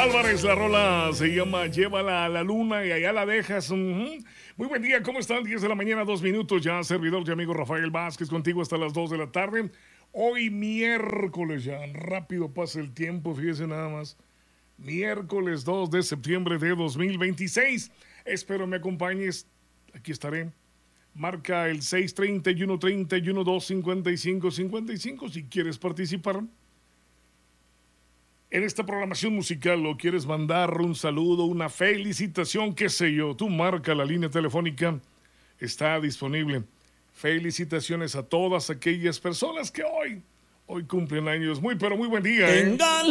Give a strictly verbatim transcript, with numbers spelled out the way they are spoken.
Álvarez, la rola se llama Llévala a la luna y allá la dejas. Uh-huh. Muy buen día, ¿cómo están? diez de la mañana, dos minutos ya. Servidor y amigo Rafael Vázquez contigo hasta las dos de la tarde. Hoy miércoles ya, rápido pasa el tiempo, fíjese nada más. Miércoles dos de septiembre de dos mil veintiséis. Espero me acompañes, aquí estaré. Marca el seis treinta y uno treinta y uno dos cincuenta y cinco cincuenta y cinco si quieres participar en esta programación musical o quieres mandar un saludo, una felicitación, qué sé yo. Tú marca la línea telefónica, está disponible. Felicitaciones a todas aquellas personas que hoy, hoy cumplen años. Muy, pero muy buen día, ¿eh?